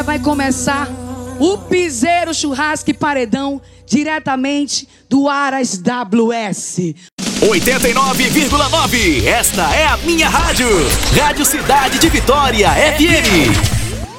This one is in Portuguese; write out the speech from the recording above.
vai começar o Piseiro Churrasco e Paredão diretamente do Aras WS. 89,9. Esta é a minha rádio. Rádio Cidade de Vitória FM.